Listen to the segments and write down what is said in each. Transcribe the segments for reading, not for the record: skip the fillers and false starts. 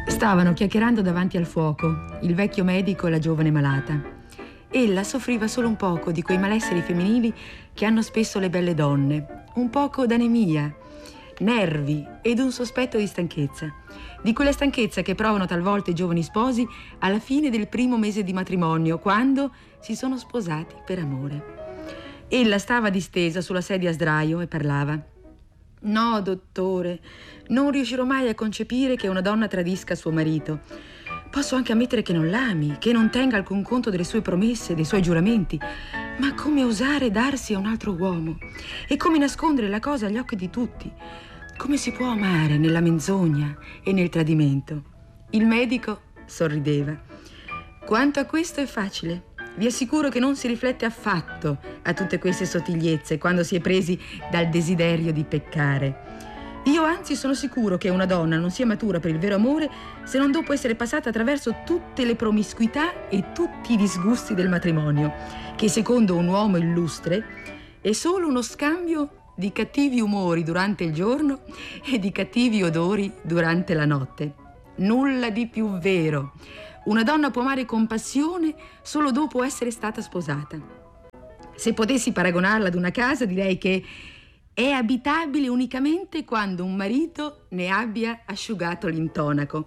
Stavano chiacchierando davanti al fuoco, il vecchio medico e la giovane malata. Ella soffriva solo un poco di quei malesseri femminili che hanno spesso le belle donne, un poco d'anemia, nervi ed un sospetto di stanchezza. Di quella stanchezza che provano talvolta i giovani sposi alla fine del primo mese di matrimonio, quando si sono sposati per amore. Ella stava distesa sulla sedia a sdraio e parlava. No, dottore, non riuscirò mai a concepire che una donna tradisca suo marito. Posso anche ammettere che non l'ami, che non tenga alcun conto delle sue promesse, dei suoi giuramenti. Ma come osare darsi a un altro uomo? E come nascondere la cosa agli occhi di tutti? Come si può amare nella menzogna e nel tradimento? Il medico sorrideva. Quanto a questo è facile. Vi assicuro che non si riflette affatto a tutte queste sottigliezze quando si è presi dal desiderio di peccare. Io anzi sono sicuro che una donna non sia matura per il vero amore se non dopo essere passata attraverso tutte le promiscuità e tutti i disgusti del matrimonio, che secondo un uomo illustre è solo uno scambio di cattivi umori durante il giorno e di cattivi odori durante la notte. Nulla di più vero. Una donna può amare con passione solo dopo essere stata sposata. Se potessi paragonarla ad una casa, direi che è abitabile unicamente quando un marito ne abbia asciugato l'intonaco.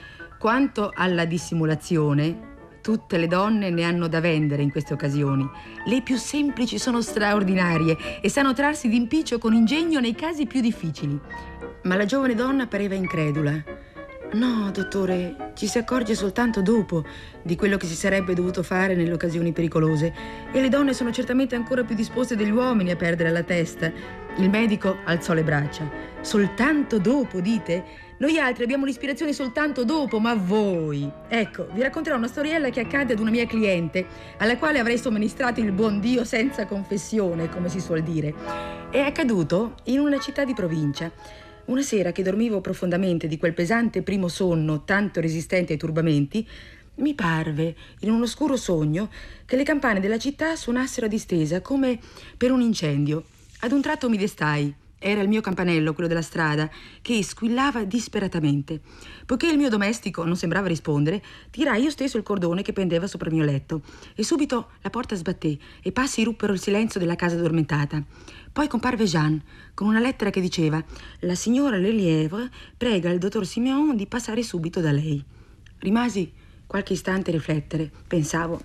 Quanto alla dissimulazione, tutte le donne ne hanno da vendere in queste occasioni. Le più semplici sono straordinarie e sanno trarsi d'impiccio con ingegno nei casi più difficili. Ma la giovane donna pareva incredula. No, dottore, ci si accorge soltanto dopo di quello che si sarebbe dovuto fare nelle occasioni pericolose, e le donne sono certamente ancora più disposte degli uomini a perdere la testa. Il medico alzò le braccia. Soltanto dopo, dite? Noi altri abbiamo l'ispirazione soltanto dopo, ma voi... Ecco, vi racconterò una storiella che accadde ad una mia cliente, alla quale avrei somministrato il buon Dio senza confessione, come si suol dire. È accaduto in una città di provincia. Una sera che dormivo profondamente di quel pesante primo sonno tanto resistente ai turbamenti, mi parve, in un oscuro sogno, che le campane della città suonassero a distesa come per un incendio. Ad un tratto mi destai. Era il mio campanello, quello della strada, che squillava disperatamente. Poiché il mio domestico non sembrava rispondere, tirai io stesso il cordone che pendeva sopra il mio letto, e subito la porta sbatté e passi ruppero il silenzio della casa addormentata. Poi comparve Jeanne con una lettera che diceva: la signora Lelièvre prega il dottor Simeon di passare subito da lei. Rimasi qualche istante a riflettere. Pensavo: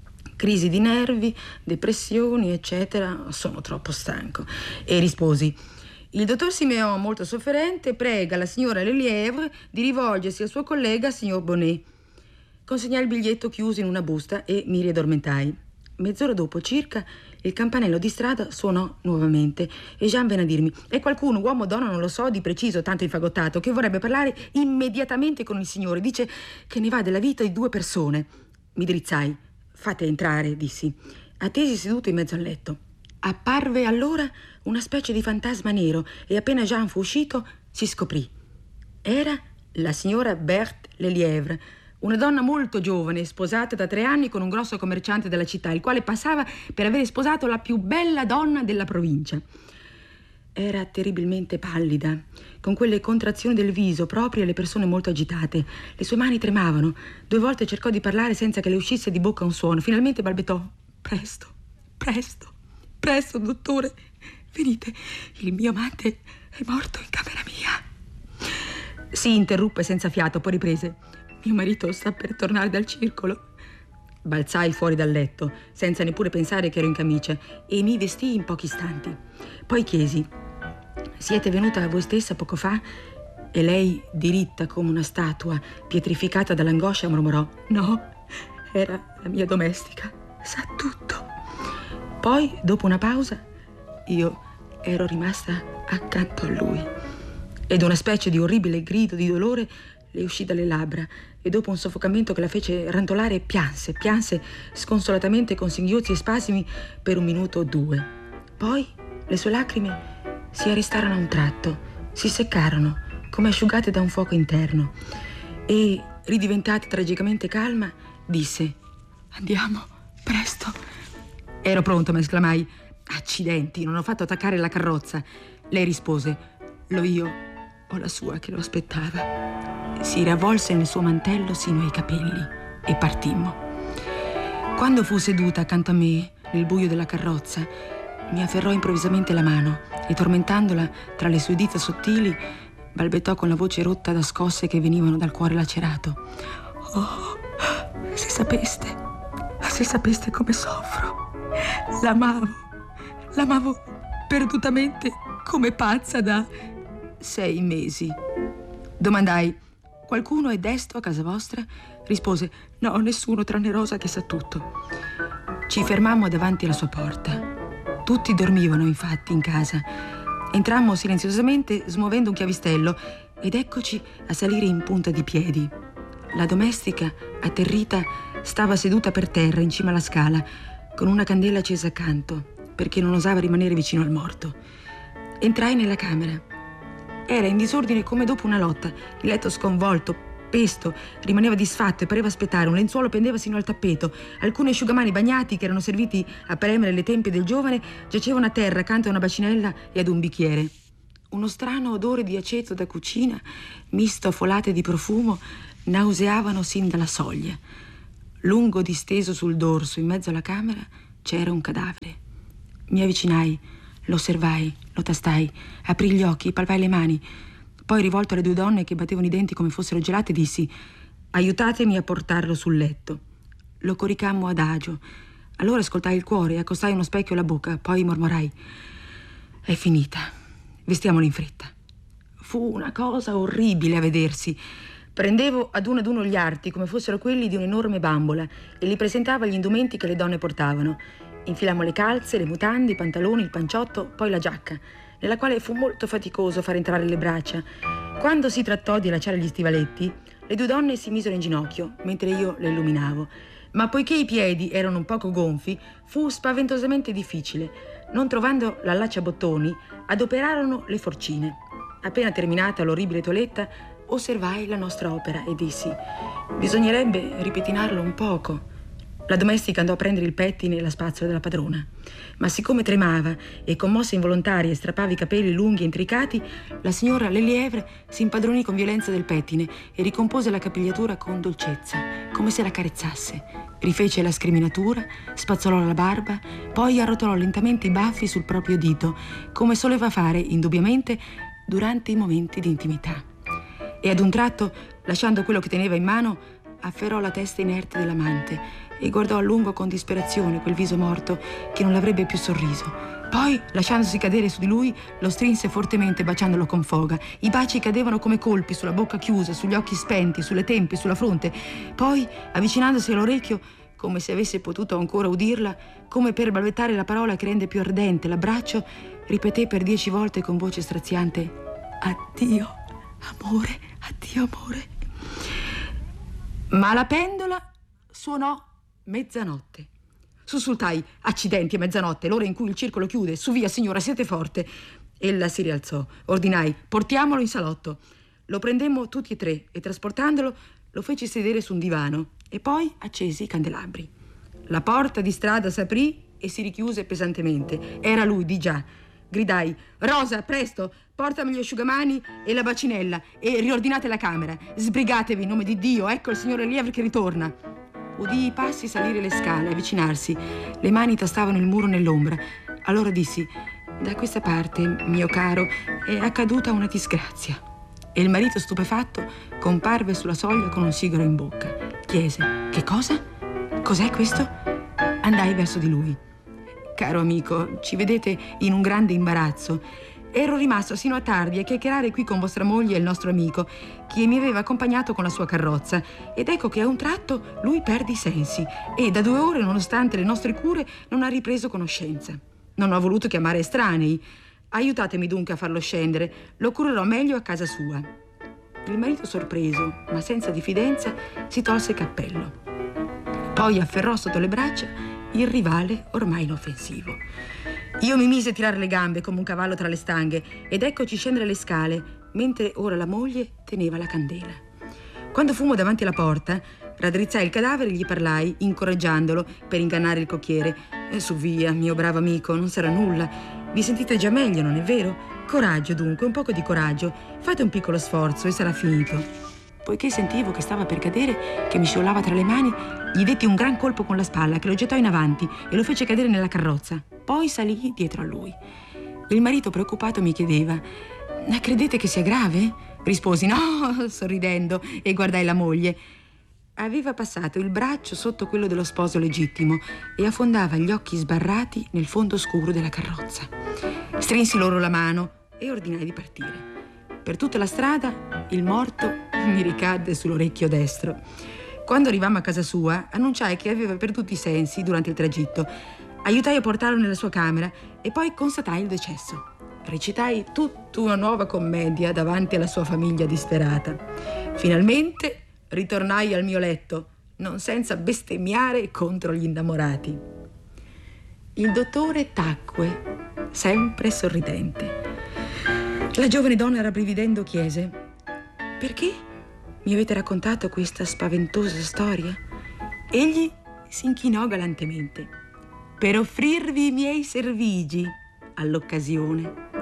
crisi di nervi, depressioni, eccetera, sono troppo stanco. E risposi: il dottor Simeon, molto sofferente, prega la signora Lelièvre di rivolgersi al suo collega, signor Bonnet. Consegnai il biglietto chiuso in una busta e mi riaddormentai. Mezz'ora dopo circa il campanello di strada suonò nuovamente e Jean venne a dirmi: è qualcuno, uomo o donna, non lo so di preciso, tanto infagottato, che vorrebbe parlare immediatamente con il signore. Dice che ne va della vita di 2 persone. Mi drizzai. Fate entrare, dissi. Attesi seduto in mezzo al letto. Apparve allora una specie di fantasma nero e appena Jean fu uscito si scoprì. Era la signora Berthe Lelièvre, una donna molto giovane, sposata da 3 anni con un grosso commerciante della città, il quale passava per avere sposato la più bella donna della provincia. Era terribilmente pallida, con quelle contrazioni del viso proprie alle persone molto agitate. Le sue mani tremavano. 2 volte cercò di parlare senza che le uscisse di bocca un suono. Finalmente balbettò: presto, presto, presto, dottore, venite, il mio amante è morto in camera mia. Si interruppe senza fiato, poi riprese: mio marito sta per tornare dal circolo. Balzai fuori dal letto, senza neppure pensare che ero in camicia, e mi vestii in pochi istanti. Poi chiesi: siete venuta voi stessa poco fa? E lei, diritta come una statua, pietrificata dall'angoscia, mormorò: no, era la mia domestica, sa tutto. Poi, dopo una pausa, io ero rimasta accanto a lui, ed una specie di orribile grido di dolore le uscì dalle labbra, e dopo un soffocamento che la fece rantolare pianse sconsolatamente con singhiozzi e spasimi per 1 minuto o 2. Poi le sue lacrime si arrestarono a un tratto, si seccarono come asciugate da un fuoco interno, e ridiventata tragicamente calma disse: andiamo, presto. Ero pronto, ma esclamai: accidenti, non ho fatto attaccare la carrozza. Lei rispose: l'ho io. o la sua che lo aspettava. Si riavvolse nel suo mantello sino ai capelli e partimmo. Quando fu seduta accanto a me, nel buio della carrozza, mi afferrò improvvisamente la mano e, tormentandola tra le sue dita sottili, balbettò con la voce rotta da scosse che venivano dal cuore lacerato: «Oh, se sapeste come soffro. L'amavo perdutamente come pazza da 6 mesi». Domandai: «Qualcuno è desto a casa vostra?» Rispose: «No, nessuno, tranne Rosa che sa tutto». Ci fermammo davanti alla sua porta. Tutti dormivano, infatti, in casa. Entrammo silenziosamente, smuovendo un chiavistello, ed eccoci a salire in punta di piedi. La domestica, atterrita, stava seduta per terra in cima alla scala, con una candela accesa accanto, perché non osava rimanere vicino al morto. Entrai nella camera. Era in disordine come dopo una lotta. Il letto sconvolto, pesto, rimaneva disfatto e pareva aspettare. Un lenzuolo pendeva sino al tappeto. Alcuni asciugamani bagnati, che erano serviti a premere le tempie del giovane, giacevano a terra accanto a una bacinella e ad un bicchiere. Uno strano odore di aceto da cucina, misto a folate di profumo, nauseavano sin dalla soglia. Lungo disteso sul dorso, in mezzo alla camera, c'era un cadavere. Mi avvicinai, lo osservai, lo tastai, aprì gli occhi, palpai le mani. Poi, rivolto alle 2 donne che battevano i denti come fossero gelate, dissi: «Aiutatemi a portarlo sul letto». Lo coricammo adagio. Allora ascoltai il cuore e accostai uno specchio alla bocca. Poi mormorai: «È finita. Vestiamolo in fretta». Fu una cosa orribile a vedersi. Prendevo ad uno gli arti come fossero quelli di un'enorme bambola e li presentavo agli indumenti che le donne portavano. Infilammo le calze, le mutande, i pantaloni, il panciotto, poi la giacca, nella quale fu molto faticoso far entrare le braccia. Quando si trattò di allacciare gli stivaletti, le 2 donne si misero in ginocchio, mentre io le illuminavo. Ma poiché i piedi erano un poco gonfi, fu spaventosamente difficile. Non trovando l'allacciabottoni, adoperarono le forcine. Appena terminata l'orribile toeletta, osservai la nostra opera e dissi: «Bisognerebbe ripetinarlo un poco». La domestica andò a prendere il pettine e la spazzola della padrona. Ma siccome tremava e con mosse involontarie strappava i capelli lunghi e intricati, la signora Lelièvre si impadronì con violenza del pettine e ricompose la capigliatura con dolcezza, come se la carezzasse. Rifece la scriminatura, spazzolò la barba, poi arrotolò lentamente i baffi sul proprio dito, come soleva fare, indubbiamente, durante i momenti di intimità. E ad un tratto, lasciando quello che teneva in mano, afferrò la testa inerte dell'amante e guardò a lungo con disperazione quel viso morto che non l'avrebbe più sorriso. Poi, lasciandosi cadere su di lui, lo strinse fortemente, baciandolo con foga. I baci cadevano come colpi sulla bocca chiusa, sugli occhi spenti, sulle tempie, sulla fronte. Poi, avvicinandosi all'orecchio, come se avesse potuto ancora udirla, come per balbettare la parola che rende più ardente l'abbraccio, ripeté per 10 volte con voce straziante: «Addio, amore, addio, amore». Ma la pendola suonò mezzanotte. Sussultai: «Accidenti, è mezzanotte, l'ora in cui il circolo chiude. Su, via, signora, siete forte». Ella si rialzò. Ordinai: «Portiamolo in salotto». Lo prendemmo tutti e 3 e, trasportandolo, lo feci sedere su un divano e poi accesi i candelabri. La porta di strada s'aprì e si richiuse pesantemente. Era lui, di già. Gridai: «Rosa, presto, portami gli asciugamani e la bacinella e riordinate la camera. Sbrigatevi, in nome di Dio, ecco il signor Lelièvre che ritorna». Udii i passi salire le scale, avvicinarsi. Le mani tastavano il muro nell'ombra. Allora dissi: «Da questa parte, mio caro, è accaduta una disgrazia». E il marito, stupefatto, comparve sulla soglia con un sigaro in bocca. Chiese: «Che cosa? Cos'è questo?» Andai verso di lui. «Caro amico, ci vedete in un grande imbarazzo. Ero rimasto sino a tardi a chiacchierare qui con vostra moglie e il nostro amico, che mi aveva accompagnato con la sua carrozza, ed ecco che a un tratto lui perde i sensi e da 2 ore, nonostante le nostre cure, non ha ripreso conoscenza. Non ho voluto chiamare estranei. Aiutatemi dunque a farlo scendere, lo curerò meglio a casa sua». Il marito, sorpreso, ma senza diffidenza, si tolse il cappello. Poi afferrò sotto le braccia il rivale ormai inoffensivo. Io mi mise a tirare le gambe come un cavallo tra le stanghe ed eccoci scendere le scale, mentre ora la moglie teneva la candela. Quando fummo davanti alla porta, raddrizzai il cadavere e gli parlai, incoraggiandolo per ingannare il cocchiere. «Su, via, mio bravo amico, non sarà nulla. Vi sentite già meglio, non è vero? Coraggio dunque, un poco di coraggio. Fate un piccolo sforzo e sarà finito. Poiché sentivo che stava per cadere, che mi scivolava tra le mani, gli detti un gran colpo con la spalla che lo gettò in avanti e lo fece cadere nella carrozza. Poi salì dietro a lui. Il marito preoccupato mi chiedeva: credete che sia grave? Risposi no, sorridendo, e guardai la moglie. Aveva passato il braccio sotto quello dello sposo legittimo e affondava gli occhi sbarrati nel fondo scuro della carrozza. Strinsi loro la mano e ordinai di partire. Per tutta la strada il morto mi ricadde sull'orecchio destro. Quando arrivammo a casa sua, annunciai che aveva perduto i sensi durante il tragitto. Aiutai a portarlo nella sua camera e poi constatai il decesso. Recitai tutta una nuova commedia davanti alla sua famiglia disperata. Finalmente ritornai al mio letto, non senza bestemmiare contro gli innamorati. Il dottore tacque, sempre sorridente. La giovane donna, rabbrividendo, chiese: perché mi avete raccontato questa spaventosa storia? Egli si inchinò galantemente: per offrirvi i miei servigi all'occasione.